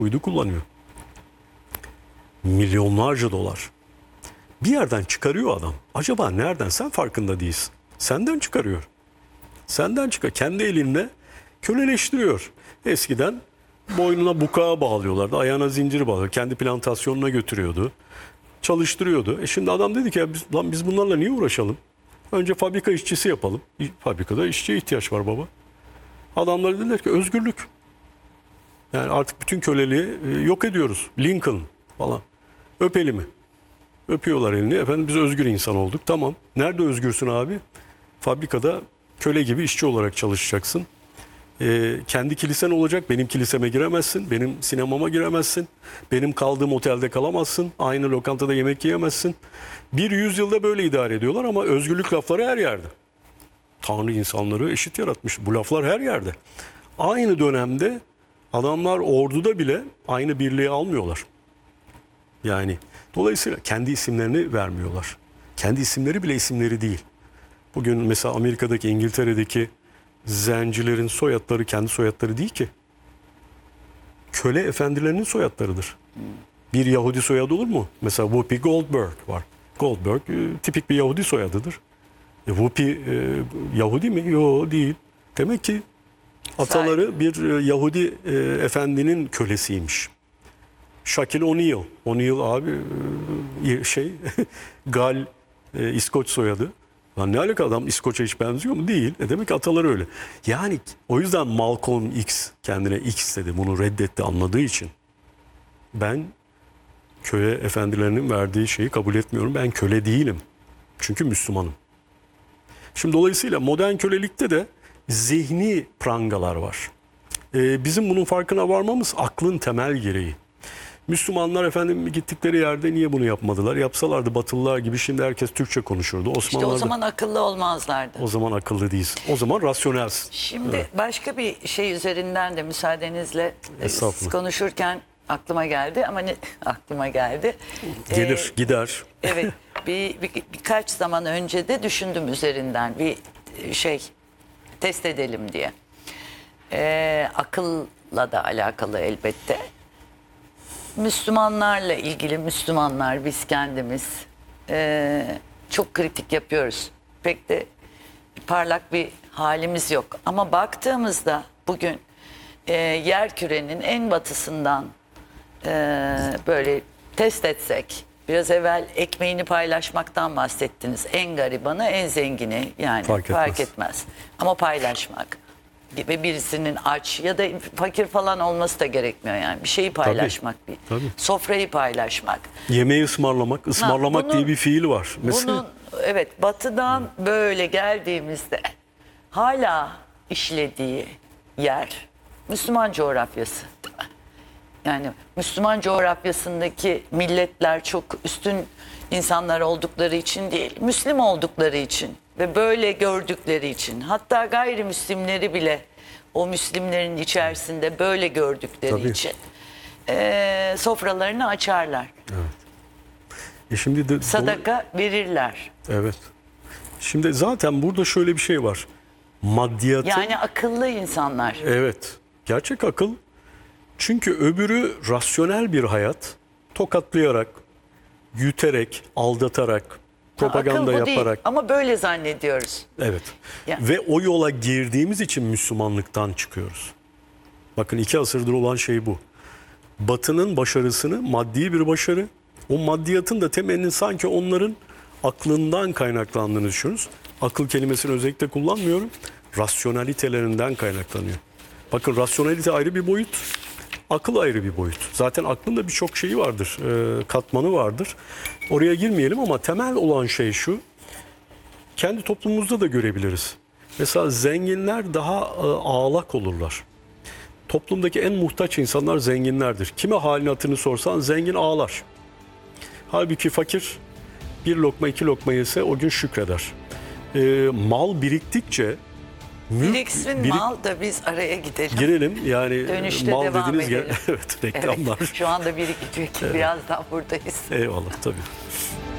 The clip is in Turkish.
Uydu kullanıyor. Milyonlarca dolar. Bir yerden çıkarıyor adam. Acaba nereden? Sen farkında değilsin. Senden çıkarıyor. Senden çıkar. Kendi elinle köleleştiriyor. Eskiden boynuna bukağa bağlıyorlardı. Ayağına zincir bağlıyordu. Kendi plantasyonuna götürüyordu. Çalıştırıyordu. Şimdi adam dedi ki ya biz bunlarla niye uğraşalım? Önce fabrika işçisi yapalım. Fabrikada işçiye ihtiyaç var baba. Adamlar dediler ki özgürlük. Yani artık bütün köleliği yok ediyoruz. Lincoln falan. Öp elimi. Öpüyorlar elini. Efendim biz özgür insan olduk. Tamam. Nerede özgürsün abi? Fabrikada köle gibi işçi olarak çalışacaksın. Kendi kilisen olacak. Benim kiliseme giremezsin. Benim sinemama giremezsin. Benim kaldığım otelde kalamazsın. Aynı lokantada yemek yiyemezsin. Bir yüzyılda böyle idare ediyorlar ama özgürlük lafları her yerde. Tanrı insanları eşit yaratmış. Bu laflar her yerde. Aynı dönemde adamlar orduda bile aynı birliği almıyorlar. Yani dolayısıyla kendi isimlerini vermiyorlar. Kendi isimleri bile isimleri değil. Bugün mesela Amerika'daki, İngiltere'deki zencilerin soyadları kendi soyadları değil ki. Köle efendilerinin soyadlarıdır. Bir Yahudi soyadı olur mu? Mesela Whoopi Goldberg var. Goldberg tipik bir Yahudi soyadıdır. Whoopi Yahudi mi? Yok değil. Demek ki ataları bir Yahudi efendinin kölesiymiş. Shaquille O'Neal. O'Neal abi Gal İskoç soyadı. Lan ne alaka adam İskoç'a hiç benziyor mu? Değil. Demek ki ataları öyle. Yani o yüzden Malcolm X kendine X dedi. Bunu reddetti anladığı için. Ben köle efendilerinin verdiği şeyi kabul etmiyorum. Ben köle değilim. Çünkü Müslümanım. Şimdi dolayısıyla modern kölelikte de zihni prangalar var. Bizim bunun farkına varmamız aklın temel gereği. Müslümanlar efendim gittikleri yerde niye bunu yapmadılar? Yapsalardı Batılılar gibi şimdi herkes Türkçe konuşurdu. İşte o zaman akıllı olmazlardı. O zaman akıllı değilsin. O zaman rasyonelsin. Şimdi Evet. başka bir şey üzerinden de müsaadenizle siz konuşurken aklıma geldi ama aklıma geldi. Gelir, gider. Evet, birkaç zaman önce de düşündüm üzerinden bir test edelim diye. Akılla da alakalı elbette. Müslümanlarla ilgili Müslümanlar biz kendimiz çok kritik yapıyoruz. Pek de parlak bir halimiz yok. Ama baktığımızda bugün yerkürenin en batısından böyle test etsek, biraz evvel ekmeğini paylaşmaktan bahsettiniz. En garibanı, en zengini yani fark etmez. Ama paylaşmak ve birisinin aç ya da fakir falan olması da gerekmiyor yani. Bir şeyi paylaşmak, Tabii. Sofrayı paylaşmak. Yemeği ısmarlamak diye bir fiil var. Mesela Bunun evet batıdan böyle geldiğimizde hala işlediği yer Müslüman coğrafyası. Yani Müslüman coğrafyasındaki milletler çok üstün insanlar oldukları için değil, Müslüm oldukları için ve böyle gördükleri için, hatta gayrimüslimleri bile o Müslümlerin içerisinde böyle gördükleri için sofralarını açarlar. Evet. Şimdi de sadaka verirler. Evet. Şimdi zaten burada şöyle bir şey var. Maddiyatı. Yani akıllı insanlar. Evet. Gerçek akıl. Çünkü öbürü rasyonel bir hayat. Tokatlayarak, güterek, aldatarak, propaganda akıl bu yaparak. değil, ama böyle zannediyoruz. Evet. Yani. Ve o yola girdiğimiz için Müslümanlıktan çıkıyoruz. Bakın 2 asırdır olan şey bu. Batı'nın başarısını, maddi bir başarı, o maddiyatın da temelinin sanki onların aklından kaynaklandığını düşünüyoruz. Akıl kelimesini özellikle kullanmıyorum. Rasyonalitelerinden kaynaklanıyor. Bakın rasyonalite ayrı bir boyut, akıl ayrı bir boyut. Zaten aklın da birçok şeyi vardır, katmanı vardır. Oraya girmeyelim ama temel olan şey şu, kendi toplumumuzda da görebiliriz. Mesela zenginler daha ağlak olurlar. Toplumdaki en muhtaç insanlar zenginlerdir. Kime halini hatırını sorsan zengin ağlar. Halbuki fakir bir lokma 2 lokma yese o gün şükreder. Mal biriktikçe Biriksin mal da biz araya gidelim. Girelim yani Dönüşte mal devam dediniz edelim. evet reklamlar. Evet, şu anda birikiyor ki birazdan buradayız. Eyvallah tabii.